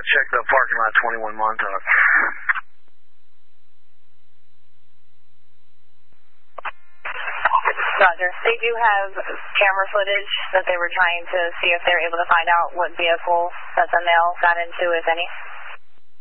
check the parking lot 21 Montauk. Roger. They do have camera footage that they were trying to see if they were able to find out what vehicle that the male got into, if any.